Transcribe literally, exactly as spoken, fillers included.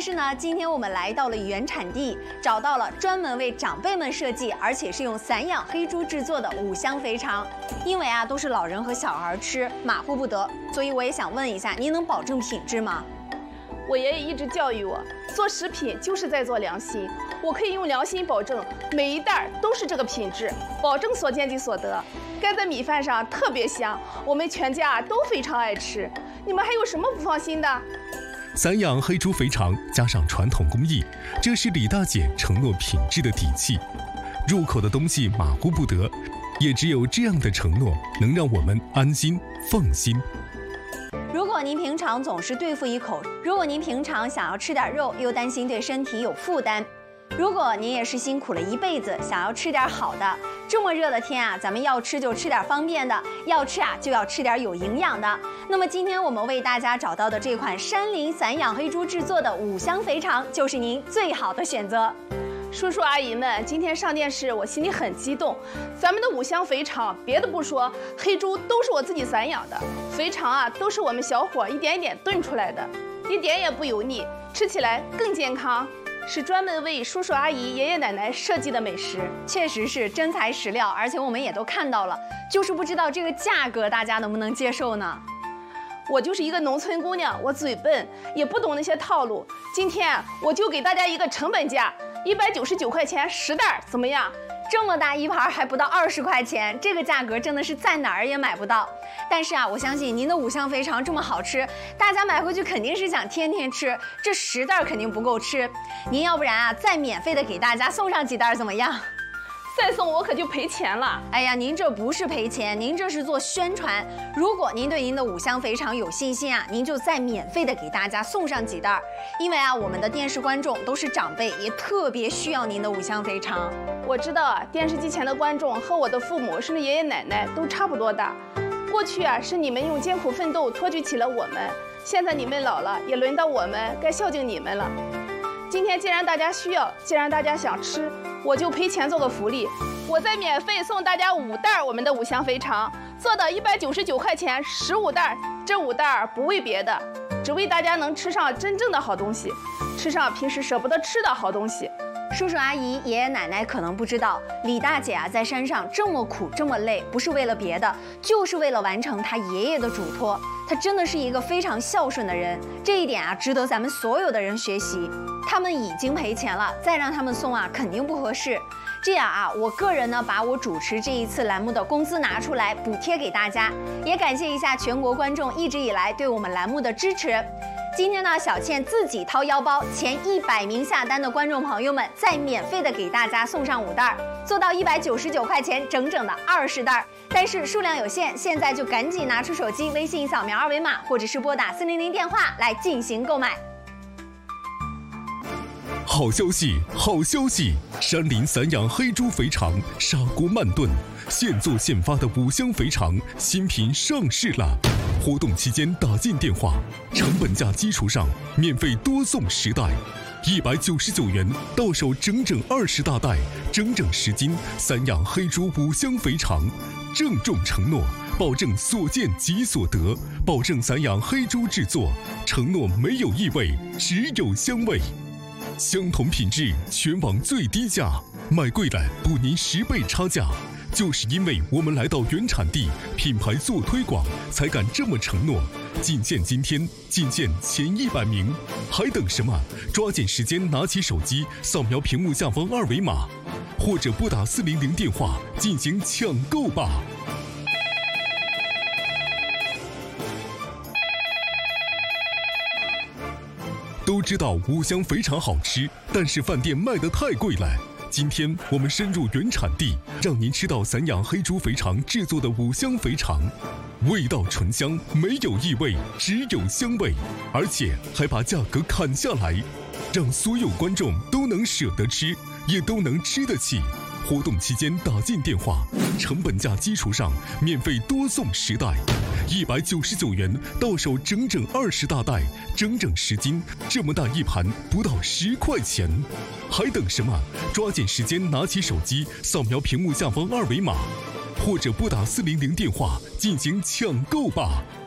是呢，今天我们来到了原产地，找到了专门为长辈们设计，而且是用散养黑猪制作的五香肥肠。因为啊，都是老人和小孩吃，马虎不得，所以我也想问一下，您能保证品质吗？ 我爷爷一直教育我，做食品就是在做良心。我可以用良心保证，每一袋都是这个品质，保证所见即所得。盖在米饭上特别香，我们全家都非常爱吃。你们还有什么不放心的？ 散养黑猪肥肠加上传统工艺，这是李大姐承诺品质的底气。入口的东西马虎不得，也只有这样的承诺，能让我们安心放心。 如果您平常总是对付一口，如果您平常想要吃点肉，又担心对身体有负担，如果您也是辛苦了一辈子，想要吃点好的，这么热的天啊，咱们要吃就吃点方便的，要吃啊就要吃点有营养的。那么今天我们为大家找到的这款山林散养黑猪制作的五香肥肠，就是您最好的选择。 叔叔阿姨们，今天上电视，我心里很激动。咱们的五香肥肠，别的不说，黑猪都是我自己散养的，肥肠啊都是我们小伙一点一点炖出来的，一点也不油腻，吃起来更健康，是专门为叔叔阿姨、爷爷奶奶设计的美食， 确实是真材实料，而且我们也都看到了，就是不知道这个价格大家能不能接受呢？ 我就是一个农村姑娘，我嘴笨，也不懂那些套路。今天我就给大家一个成本价，一百九十九块钱十袋，怎么样？ 这么大一盘还不到二十块钱，这个价格真的是在哪儿也买不到。但是啊，我相信您的五香肥肠这么好吃，大家买回去肯定是想天天吃，这十袋肯定不够吃。您要不然啊，再免费的给大家送上几袋怎么样？ 再送我可就赔钱了。 哎呀，您这不是赔钱，您这是做宣传。如果您对您的五香肥肠有信心啊，您就再免费的给大家送上几袋。因为啊，我们的电视观众都是长辈，也特别需要您的五香肥肠。 我知道啊，电视机前的观众和我的父母甚至爷爷奶奶都差不多大。过去啊，是你们用艰苦奋斗托举起了我们，现在你们老了，也轮到我们该孝敬你们了。今天既然大家需要，既然大家想吃，我就赔钱做个福利，我再免费送大家五袋我们的五香肥肠，做到一百九十九块钱十五袋。这五袋不为别的，只为大家能吃上真正的好东西，吃上平时舍不得吃的好东西。 叔叔阿姨、爷爷奶奶可能不知道，李大姐啊在山上这么苦这么累，不是为了别的，就是为了完成她爷爷的嘱托。她真的是一个非常孝顺的人，这一点啊值得咱们所有的人学习。他们已经赔钱了，再让他们送啊肯定不合适。这样啊，我个人呢把我主持这一次栏目的工资拿出来补贴给大家，也感谢一下全国观众一直以来对我们栏目的支持。今天呢，小倩自己掏腰包，前一百名下单的观众朋友们，再免费的给大家送上五袋，做到一百九十九块钱，整整的二十袋。但是数量有限，现在就赶紧拿出手机，微信扫描二维码，或者是拨打四零零电话来进行购买。 好消息，好消息！山林散养黑猪肥肠，砂锅慢炖，现做现发的五香肥肠新品上市了。活动期间打进电话，成本价基础上免费多送十袋，一百九十九元到手整整二十大袋，整整十斤散养黑猪五香肥肠。郑重承诺，保证所见即所得，保证散养黑猪制作，承诺没有异味，只有香味。相同品质，全网最低价，买贵了补您十倍差价。就是因为我们来到原产地，品牌做推广，才敢这么承诺。仅限今天，仅限前一百名，还等什么？抓紧时间拿起手机，扫描屏幕下方二维码，或者拨打四零零电话进行抢购吧。都知道五香肥肠好吃，但是饭店卖得太贵了。今天我们深入原产地，让您吃到散养黑猪肥肠制作的五香肥肠，味道醇香，没有异味，只有香味，而且还把价格砍下来，让所有观众都能舍得吃，也都能吃得起。活动期间打进电话，成本价基础上免费多送十袋，一百九十九元到手整整二十大袋，整整十斤，这么大一盘不到十块钱，还等什么？抓紧时间拿起手机，扫描屏幕下方二维码，或者拨打四零零电话进行抢购吧。